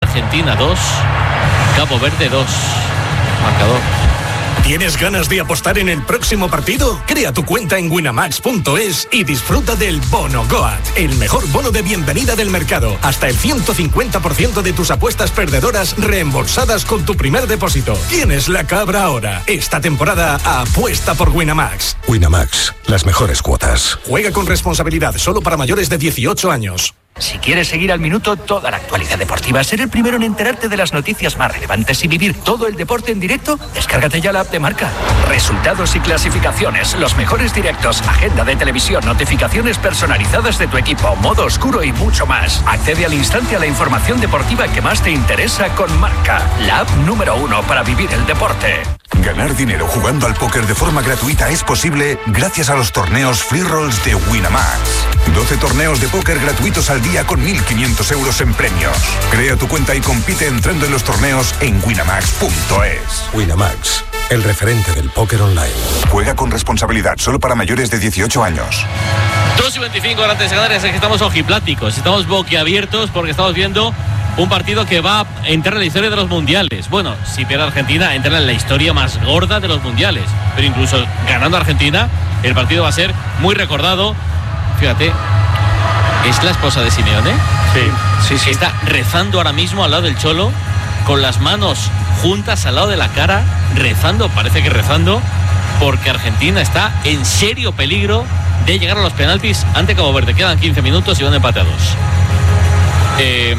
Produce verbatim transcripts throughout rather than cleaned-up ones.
Argentina dos, Cabo Verde dos. Marcador. ¿Tienes ganas de apostar en el próximo partido? Crea tu cuenta en winamax punto es y disfruta del Bono Goat, el mejor bono de bienvenida del mercado. Hasta el ciento cincuenta por ciento de tus apuestas perdedoras reembolsadas con tu primer depósito. Tienes la cabra ahora. Esta temporada apuesta por Winamax. Winamax, las mejores cuotas. Juega con responsabilidad, solo para mayores de dieciocho años. Si quieres seguir al minuto toda la actualidad deportiva, ser el primero en enterarte de las noticias más relevantes y vivir todo el deporte en directo, descárgate ya la app de Marca. Resultados y clasificaciones, los mejores directos, agenda de televisión, notificaciones personalizadas de tu equipo, modo oscuro y mucho más. Accede al instante a la información deportiva que más te interesa con Marca, la app número uno para vivir el deporte. Ganar dinero jugando al póker de forma gratuita es posible gracias a los torneos Free Rolls de Winamax. doce torneos de póker gratuitos al día con mil quinientos euros en premios. Crea tu cuenta y compite entrando en los torneos en winamax punto es. Winamax, el referente del póker online. Juega con responsabilidad, solo para mayores de dieciocho años. dos y veinticinco Grandes Canarias, es que estamos ojipláticos, estamos boquiabiertos porque estamos viendo un partido que va a entrar en la historia de los mundiales. Bueno, si pierde Argentina, entra en la historia más gorda de los mundiales. Pero incluso ganando Argentina, el partido va a ser muy recordado. Fíjate, ¿es la esposa de Simeone? Sí, sí, sí. Está rezando ahora mismo al lado del Cholo, con las manos juntas al lado de la cara, rezando, parece que rezando, porque Argentina está en serio peligro de llegar a los penaltis ante Cabo Verde. Quedan quince minutos y van empate a dos. Eh...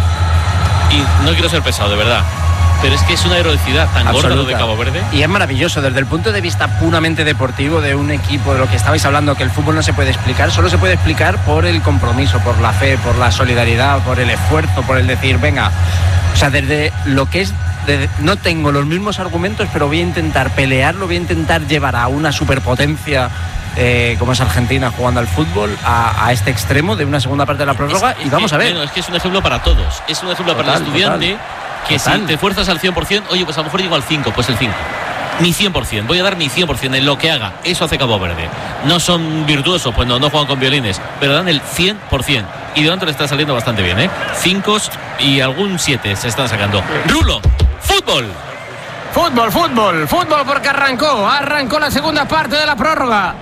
Y no quiero ser pesado, de verdad, pero es que es una heroicidad tan absoluta. Gorda lo de Cabo Verde. Y es maravilloso desde el punto de vista puramente deportivo de un equipo, de lo que estabais hablando, que el fútbol no se puede explicar, solo se puede explicar por el compromiso, por la fe, por la solidaridad, por el esfuerzo, por el decir, venga, o sea, desde lo que es, desde, no tengo los mismos argumentos, pero voy a intentar pelearlo, voy a intentar llevar a una superpotencia Eh, como es Argentina jugando al fútbol a, a este extremo de una segunda parte de la prórroga es, y vamos es, a ver. Bueno, es que es un ejemplo para todos, es un ejemplo total, para el estudiante total, que total. Si te fuerzas al cien por ciento, oye, pues a lo mejor llego al cinco, pues el cinco. Mi cien por ciento, voy a dar mi cien por ciento en lo que haga. Eso hace Cabo Verde. No son virtuosos, pues no, no juegan con violines, pero dan el cien por ciento. Y de momento le está saliendo bastante bien, ¿eh? Cinco y algún siete se están sacando. Rulo, fútbol. Fútbol, fútbol, fútbol porque arrancó, arrancó la segunda parte de la prórroga.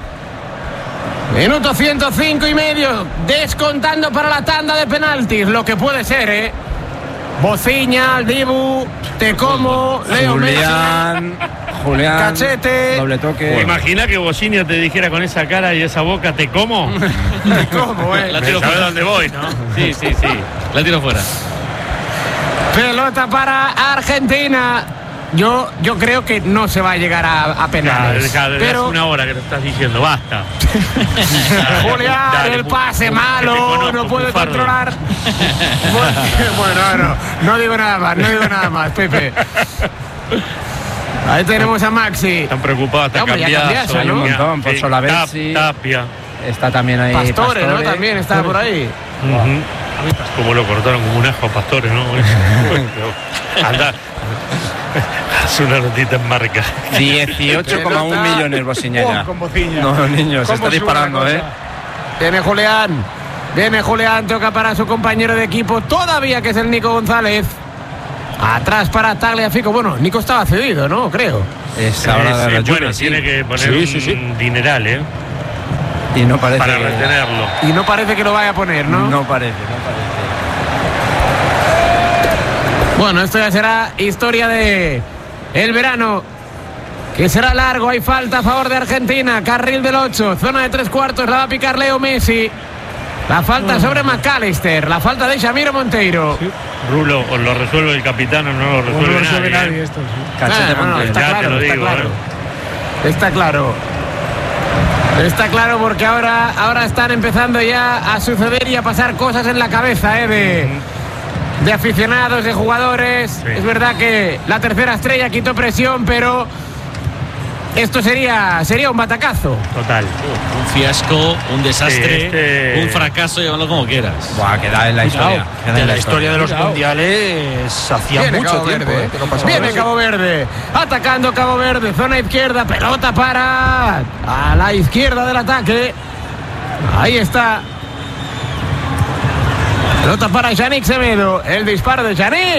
Minuto ciento cinco y medio, descontando para la tanda de penaltis, lo que puede ser, ¿eh? Bociña, Dibu, Te Como, Leo Julián, Messi, Julián, Cachete, doble toque. ¿Te imaginas que Bociña te dijera con esa cara y esa boca, Te Como? Te Como, ¿eh? La tiro ¿Sabes fuera. dónde voy, no? Sí, sí, sí, la tiro fuera. Pelota para Argentina. Yo, yo creo que no se va a llegar a, a penales. Ya, ya, pero hace una hora que lo estás diciendo, basta. Julián, Dale, el pase malo, conozco, no puede bufardo. controlar. Bueno, no, no digo nada más, no digo nada más, Pepe. Ahí tenemos a Maxi. Están preocupados, está Hombre, ya cambiado. cambiazo, ¿no? Un montón, por Solabersi. Tapia. Está también ahí Pastore, Pastore, ¿no? También está por ahí. Uh-huh. Como lo cortaron como un ajo a Pastore, ¿no? Anda. Haz una notita en Marca. dieciocho coma uno millones Bociña ya. Oh, con Bociña. No, niños, se está disparando, ¿eh? Viene Julián. Viene Julián, toca para su compañero de equipo todavía, que es el Nico González. Atrás para Tagliafico. Bueno, Nico estaba cedido, ¿no? Creo. Es ahora Eh, de la sí, bueno, Juve, sí. tiene que poner Sí, un sí, sí. dineral, ¿eh? Y no parece Para que... retenerlo. Y no parece que lo vaya a poner, ¿no? No parece, no parece. Bueno, esto ya será historia de el verano, que será largo. Hay falta a favor de Argentina. Carril del ocho, zona de tres cuartos, la va a picar Leo Messi. La falta sobre McAllister, la falta de Shamiro Monteiro. Sí. Rulo, o lo resuelve el capitán o no lo resuelve, No lo resuelve nadie. nadie ¿eh? esto, sí. Cachete Ah, no, no, Monteiro. está Ya te claro, lo está digo, claro. ¿eh? Está claro. Está claro porque ahora, ahora están empezando ya a suceder y a pasar cosas en la cabeza, ¿eh? De, de aficionados, de jugadores. Sí. Es verdad que la tercera estrella quitó presión, pero esto sería, sería un batacazo. Total. Un fiasco, un desastre, Sí, este... un fracaso, llámalo como quieras. Buah, queda en la historia. Queda De en la historia de los Cuidado. mundiales hacía Viene mucho Cabo tiempo Verde, eh, que no pasaba Viene eso. Cabo Verde, atacando Cabo Verde, zona izquierda, pelota para a la izquierda del ataque. Ahí está. Pelota para Yannick Semedo, el disparo de Yannick.